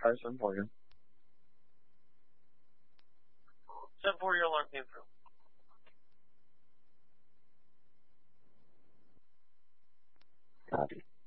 for you. 7:40 your alarm came through. Copy.